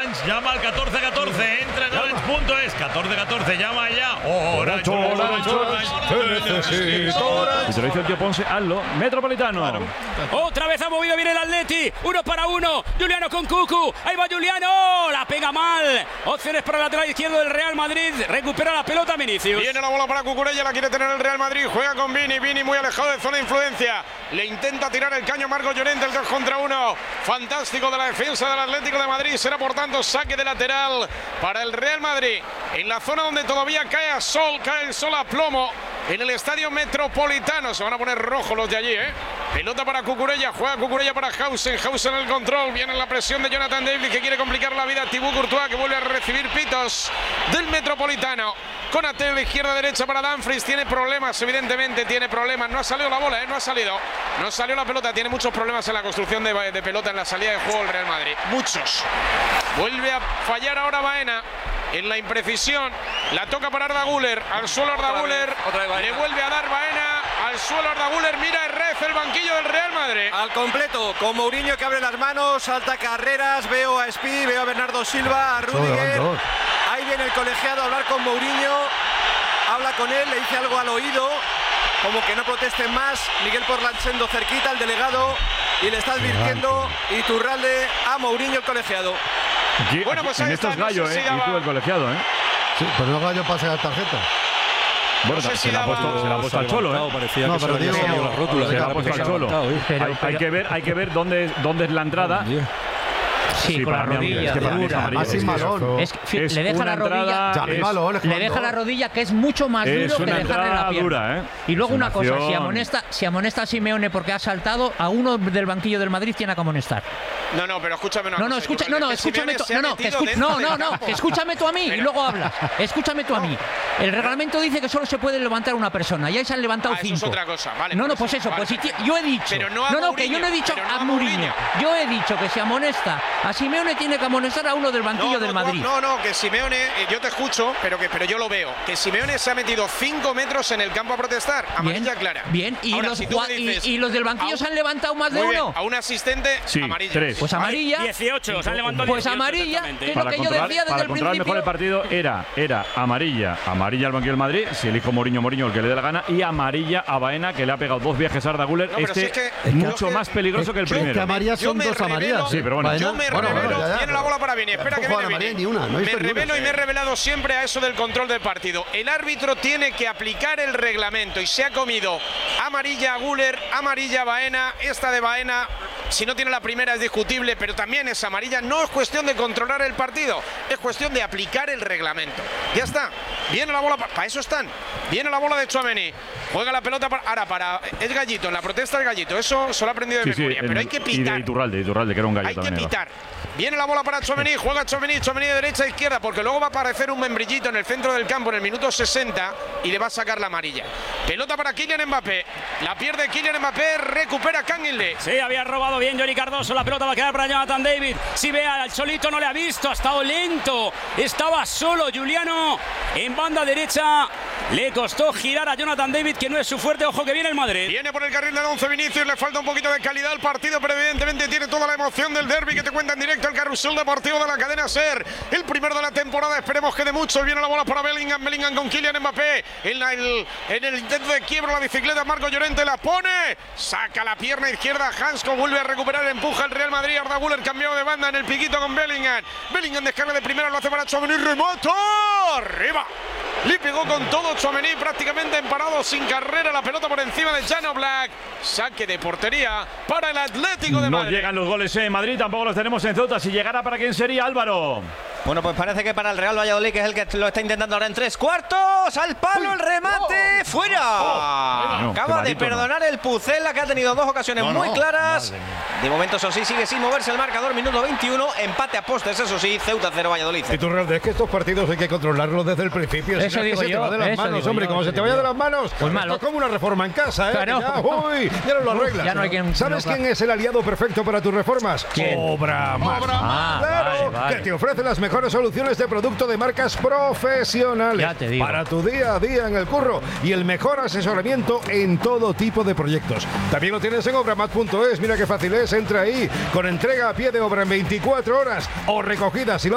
Orange, llama al 1414, entra en orange.es, 1414, llama ya. Orange, te necesito, Orange. Si te lo dice el tío Ponce, hazlo. Metropolitano. Claro. Otra vez ha movido bien el Atleti. 1-1. Juliano con Cucu. Ahí va Juliano. La pega mal. Opciones para el lateral izquierdo del Real Madrid. Recupera la pelota Vinicius. Viene la bola para Cucurella, la quiere tener el Real Madrid. Juega con Vini. Vini muy alejado de zona de influencia. Le intenta tirar el caño Marco Llorente, el 2 contra 1. Fantástico de la defensa del Atlético de Madrid. Será por tanto saque de lateral para el Real Madrid. En la zona donde todavía cae el sol a plomo. En el estadio Metropolitano. Se van a poner rojos los de allí, Pelota para Cucurella. Juega Cucurella para Hausen. Hausen en el control. Viene la presión de Jonathan David, que quiere complicar la vida a Thibaut Courtois, que vuelve a recibir pitos del Metropolitano. Konaté, la izquierda-derecha para Dumfries. Tiene problemas, evidentemente tiene problemas. No ha salido la bola, no ha salido. No salió la pelota. Tiene muchos problemas en la construcción de pelota, en la salida de juego el Real Madrid. Muchos. Vuelve a fallar ahora Baena. En la imprecisión, la toca para Arda Güler, al suelo Arda Güler, le vuelve a dar Baena, al suelo Arda Güler, mira Herrez, el banquillo del Real Madrid. Al completo, con Mourinho que abre las manos, salta carreras, veo a Espi, veo a Bernardo Silva, a Rüdiger. Ahí viene el colegiado a hablar con Mourinho, habla con él, le dice algo al oído, como que no protesten más. Miguel Porlanchendo cerquita, el delegado, y le está advirtiendo Iturralde a Mourinho, el colegiado. Aquí, bueno, pues en estos gallos, y tú el colegiado, Sí, pero no gallo pasa la tarjeta. Bueno, no sé se la ha puesto al Cholo, Parecía no, que pero se digo, habían las rótulas. Se la ha puesto al Cholo. Hay que ver dónde es la entrada. Sí, con la rodilla dura. Así malón. Le deja la rodilla. Le deja la rodilla, que es mucho más duro que dejarle la pierna. Dura, Y luego una cosa, si amonesta a Simeone porque ha saltado, a uno del banquillo del Madrid tiene que amonestar. No, pero escúchame una cosa. Escúchame tú a mí y luego hablas. Escúchame tú a mí. El reglamento dice que solo se puede levantar una persona y ahí se han levantado 5. Eso es otra cosa, vale. Pues eso, pues si yo he dicho. Que yo no he dicho a Mourinho. Yo he dicho que si amonesta a Simeone tiene que amonestar a uno del banquillo del Madrid. No, que Simeone, yo te escucho, pero yo lo veo. Que Simeone se ha metido 5 metros en el campo a protestar. Amarilla clara. Bien, y los del banquillo se han levantado más de uno. A un asistente, amarilla. 3. Pues amarilla. 18, se han levantado. Pues amarilla, que es lo que yo decía desde el principio. Mejor el partido era amarilla al banquillo del Madrid, si elijo Mourinho el que le dé la gana, y amarilla a Baena, que le ha pegado 2 viajes a Arda Güler. Es mucho más peligroso que el primero. Que amarillas son 2 amarillas. Sí, pero bueno. Yo me revelo. Viene la bola para Vini. Espera que viene Vini. Me revelo y me he revelado siempre a eso del control del partido. El árbitro tiene que aplicar el reglamento y se ha comido amarilla a Güler, amarilla a Baena. Esta de Baena, si no tiene la primera es discutible, pero también es amarilla. No es cuestión de controlar el partido, es cuestión de aplicar el reglamento. Ya está. Viene la bola, para eso están. Viene la bola de Tchouaméni. Juega la pelota es Gallito, en la protesta es Gallito. Eso se lo ha aprendido de memoria, pero hay que pitar. Y de Iturralde, que era un gallo también. Hay que pitar. Viene la bola para Tchouaméni, juega Tchouaméni de derecha a izquierda, porque luego va a aparecer un membrillito en el centro del campo en el minuto 60 y le va a sacar la amarilla. Pelota para Kylian Mbappé. La pierde Kylian Mbappé, recupera Canguilhe. Sí, había robado bien Johnny Cardoso. La pelota va a quedar para Jonathan David. Si ve al solito, no le ha visto, ha estado lento. Estaba solo Juliano en banda derecha. Le costó girar a Jonathan David, que no es su fuerte. Ojo que viene el Madrid. Viene por el carril del 11 Vinicius, le falta un poquito de calidad al partido, pero evidentemente tiene toda la emoción del derbi que te cuenta en directo el carrusel deportivo de la cadena SER. El primero de la temporada, esperemos que de mucho. Viene la bola para Bellingham con Kylian Mbappé. En el intento de quiebra la bicicleta, Marco Llorente la pone. Saca la pierna izquierda, Hansko vuelve a recuperar, empuja el Real Madrid. Arda Güler cambiado de banda en el piquito con Bellingham. Bellingham descarga de primera, lo hace para Tchouaméni, remata. Arriba. Le pegó con todo Tchouaméni, prácticamente emparado, sin carrera, la pelota por encima de Jan Oblak. Saque de portería para el Atlético de Madrid. No llegan los goles en Madrid, tampoco los tenemos en Ceuta. Si llegara, ¿para quién sería, Álvaro? Bueno, pues parece que para el Real Valladolid, que es el que lo está intentando ahora en 3/4. ¡Al palo el remate! ¡Fuera! Acaba de perdonar el Pucela, que ha tenido 2 ocasiones muy claras. De momento, eso sí, sigue sin moverse el marcador. Minuto 21, empate a postes, eso sí. Ceuta 0, Valladolid 0. Y tú, Real, es que estos partidos hay que controlarlos desde el principio. Eso digo yo. Se te va de las manos, hombre. Como se te vaya de las manos, pues malo. Esto es como una reforma en casa, ¿eh? Claro. Ya no lo arreglas. Ya no hay quien, ¿Sabes quién es el aliado perfecto para tus reformas? ¿Quién? Obramar. Claro, vale. que te ofrece las mejores soluciones de producto de marcas profesionales. Ya te digo. Para tu día a día en el curro y el mejor asesoramiento en todo tipo de proyectos. También lo tienes en obramat.es. Mira qué fácil es. Entra ahí con entrega a pie de obra en 24 horas o recogida si